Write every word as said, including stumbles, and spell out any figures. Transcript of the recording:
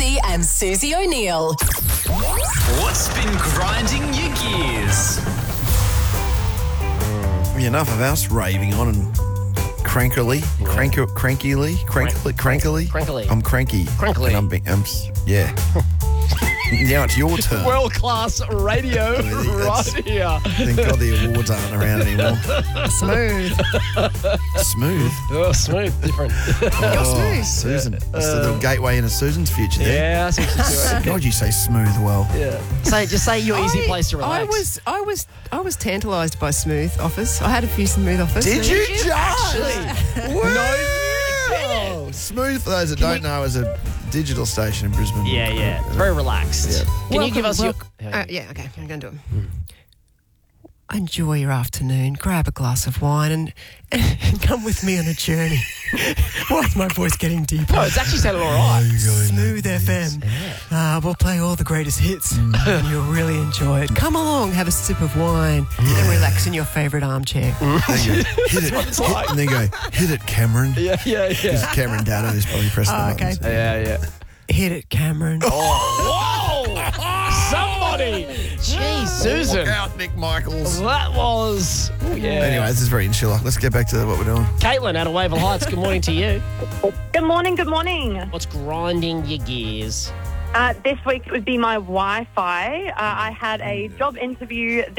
Massey and Susie O'Neill. What's been grinding your gears? Enough of us raving on and crankily, crank, crankily, crankily, crankily. Crankily. I'm cranky. Crankily. And I'm, be- I'm s- yeah. Now it's your turn. World-class radio right here. Thank God the awards aren't around anymore. Smooth. Smooth. Oh, smooth, different. You're smooth. Susan. It's the gateway into Susan's future there. Yeah, I see what you're doing. God, you say smooth well. Yeah. Say, just say your easy I- place to relax. I was, I was, I was tantalised by smooth offers. I had a few smooth offers. Did you, Josh? Actually. Wow. Smooth, for those that don't know, is a digital station in Brisbane. Yeah, yeah. Very relaxed. Yeah. Can Welcome, you give us welcome. your... Uh, yeah, okay, I'm going to do it. Enjoy your afternoon. Grab a glass of wine and, and come with me on a journey. Why is my voice getting deeper? Oh, it's actually sounded all right. Smooth F M. Uh, we'll play all the greatest hits and you'll really enjoy it. Come along, have a sip of wine and relax in your favourite armchair. There you go. Hit it. it's like. And then go, hit it, Cameron. Yeah, yeah, Because yeah. Cameron Dado is probably pressing Oh, the okay. buttons. Yeah, yeah. Hit it, Cameron. Whoa! Somebody! Jeez, Susan. Look out, Nick Michaels. That was... Oh, yeah. Anyway, this is very insular. Let's get back to what we're doing. Caitlin out of Wavell Heights, good morning to you. Good morning, good morning. What's grinding your gears? Uh, this week it would be my Wi-Fi. Uh, I had a job interview